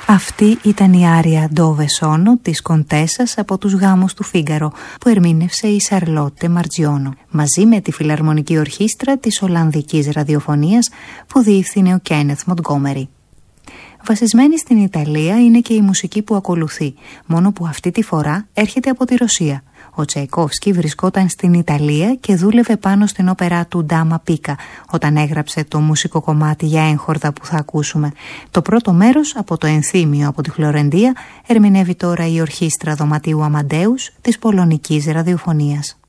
Αυτή ήταν η άρια «Ντόβε Σόνο» της Κοντέσας από τους γάμους του Φίγκαρο, που ερμήνευσε η Σαρλότε Μαρτζιόνο, μαζί με τη Φιλαρμονική Ορχήστρα της Ολλανδικής Ραδιοφωνίας που διεύθυνε ο Κένεθ Μοντγκόμερι. Βασισμένη στην Ιταλία είναι και η μουσική που ακολουθεί, μόνο που αυτή τη φορά έρχεται από τη Ρωσία. Ο Τσαϊκόφσκι βρισκόταν στην Ιταλία και δούλευε πάνω στην όπερά του «Ντάμα Πίκα» όταν έγραψε το μουσικό κομμάτι για έγχορδα που θα ακούσουμε. Το πρώτο μέρος από το ενθύμιο από τη Φλωρεντία ερμηνεύει τώρα η Ορχήστρα Δωματίου Αμαντέους της Πολωνικής Ραδιοφωνίας.